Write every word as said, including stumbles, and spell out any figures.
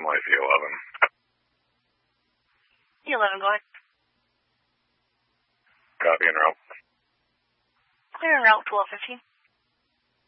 Y Z eleven. Z eleven, go ahead. Copy en route. Clear en route, twelve fifteen.